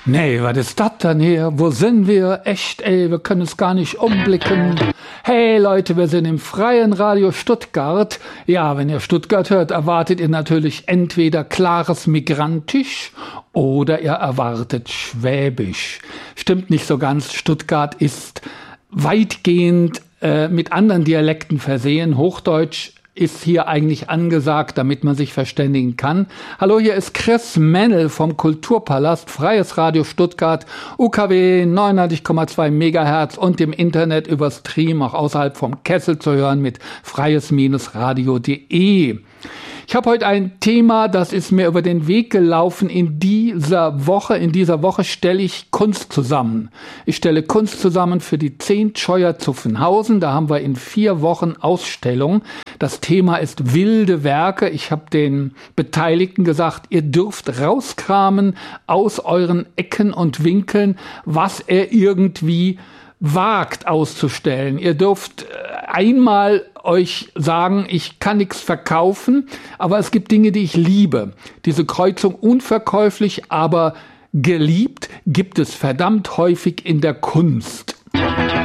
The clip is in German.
Nee, was ist das denn hier? Wo sind wir? Echt, ey, wir können es gar nicht umblicken. Hey Leute, wir sind im Freien Radio Stuttgart. Ja, wenn ihr Stuttgart hört, erwartet ihr natürlich entweder klares Migrantisch oder ihr erwartet Schwäbisch. Stimmt nicht so ganz. Stuttgart ist weitgehend mit anderen Dialekten versehen. Hochdeutsch ist hier eigentlich angesagt, damit man sich verständigen kann. Hallo, hier ist Chris Mennel vom Kulturpalast, Freies Radio Stuttgart, UKW 99,2 Megahertz und im Internet über Stream auch außerhalb vom Kessel zu hören mit freies-radio.de. Ich habe heute ein Thema, das ist mir über den Weg gelaufen in dieser Woche. In dieser Woche stelle ich Kunst zusammen. Ich stelle Kunst zusammen für die 10 Scheuer Zuffenhausen. Da haben wir in 4 Wochen Ausstellung. Das Thema ist wilde Werke. Ich habe den Beteiligten gesagt, ihr dürft rauskramen aus euren Ecken und Winkeln, was er irgendwie wagt auszustellen. Ihr dürft einmal euch sagen, ich kann nichts verkaufen, aber es gibt Dinge, die ich liebe. Diese Kreuzung unverkäuflich, aber geliebt gibt es verdammt häufig in der Kunst.